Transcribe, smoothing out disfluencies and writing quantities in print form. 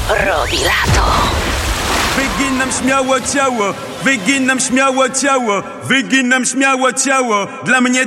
robi lato. Wyginam śmiało ciało, wyginam śmiało ciało, wyginam śmiało ciało. Dla mnie